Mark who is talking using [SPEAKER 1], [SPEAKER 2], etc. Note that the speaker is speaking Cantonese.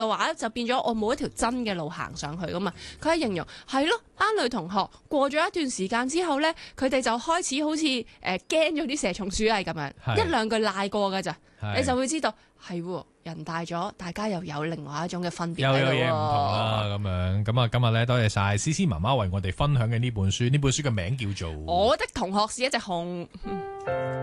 [SPEAKER 1] 嘅話就變咗我冇一條真嘅路行上去噶嘛。佢係形容係咯，班女同學過咗一段時間之後咧，佢哋就開始好似驚咗啲蛇蟲鼠蟻咁樣，一兩句賴過㗎咋，你就會知道係喎，人大咗，大家又有另外一種嘅分別喺度喎。
[SPEAKER 2] 有嘢唔同啦咁樣。咁啊，今日咧多謝晒詩詩媽媽為我哋分享嘅呢本書，呢本書嘅名叫做《
[SPEAKER 1] 我的同學是一隻熊》。